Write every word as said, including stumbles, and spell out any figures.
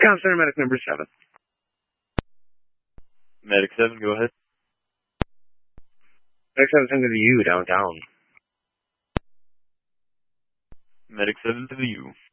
Counselor, medic number seven. Medic seven, go ahead. Medic seven, send to the U, downtown. Medic seven to the U.